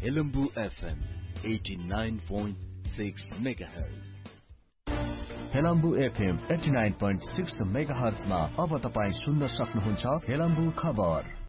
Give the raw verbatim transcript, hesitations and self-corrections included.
Helambu FM eighty nine point six megahertz. Helambu FM eighty nine point six megahertz मा अब तपाई सुन्न सक्नुहुन्छ हेलम्बु खबर।